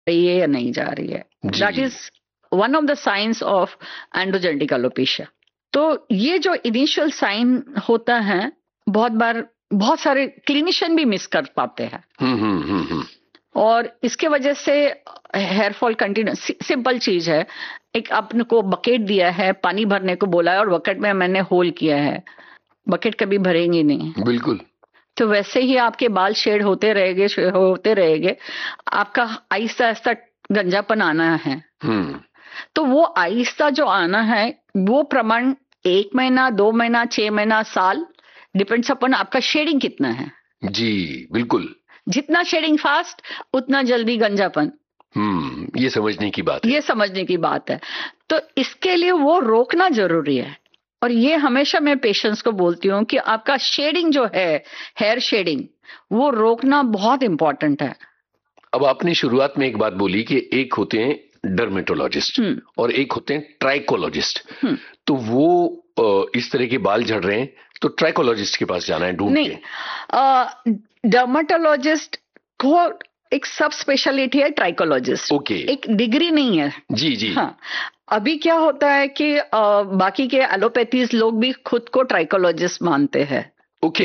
रही है या नहीं जा रही है। That is one of the science of androgenic alopecia. तो ये जो इनिशियल साइन होता है, बहुत बार बहुत सारे क्लिनिशियन भी मिस कर पाते हैं। और इसके वजह से हेयर फॉल कंटिन्यू, सिंपल चीज है, एक आपने को बकेट दिया है, पानी भरने को बोला है और बकेट में मैंने होल किया है, बकेट कभी भरेंगे नहीं। बिल्कुल। तो वैसे ही आपके बाल शेड होते रहेंगे, आपका आहिस्ता आहिस्ता गंजापन आना है। तो वो आहिस्ता जो आना है, वो प्रमाण 1 महीना, 2 महीना, 6 महीना, साल, डिपेंड्स अपन आपका शेडिंग कितना है। जी बिल्कुल। जितना शेडिंग फास्ट, उतना जल्दी गंजापन। ये समझने की बात है। ये समझने की बात है। तो इसके लिए वो रोकना जरूरी है। और ये हमेशा मैं पेशेंट्स को बोलती हूँ कि आपका शेडिंग जो है, हेयर शेडिंग, वो रोकना बहुत इंपॉर्टेंट है। अब आपने शुरुआत में एक बात बोली कि एक होते हैं डर्मेटोलॉजिस्ट और एक होते हैं ट्राइकोलॉजिस्ट। तो वो इस तरह के बाल झड़ रहे हैं तो ट्राइकोलॉजिस्ट के पास जाना है ढूंढ के? नहीं, डर्मेटोलॉजिस्ट को एक सब स्पेशलिटी है ट्राइकोलॉजिस्ट। ओके। एक डिग्री नहीं है। जी जी। हाँ, अभी क्या होता है कि बाकी के एलोपैथीज लोग भी खुद को ट्राइकोलॉजिस्ट मानते हैं। ओके।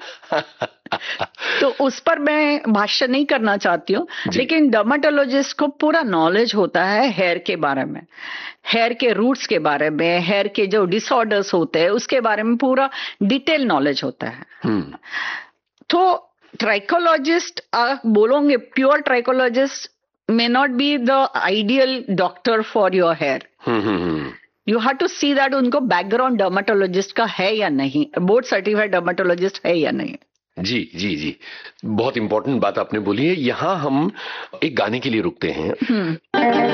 तो उस पर मैं भाष्य नहीं करना चाहती हूँ, लेकिन डर्मेटोलॉजिस्ट को पूरा नॉलेज होता है हेयर के बारे में, हेयर के रूट्स के बारे में, हेयर के जो डिसऑर्डर्स होते हैं उसके बारे में पूरा डिटेल नॉलेज होता है। तो ट्राइकोलॉजिस्ट बोलोगे, pure trichologist may not be the ideal doctor for your hair. You have to see that उनको बैकग्राउंड डर्मेटोलॉजिस्ट का है या नहीं, बोर्ड सर्टिफाइड डर्मेटोलॉजिस्ट है या नहीं। जी जी जी, बहुत इंपॉर्टेंट बात आपने बोली है। यहाँ हम एक गाने के लिए रुकते हैं।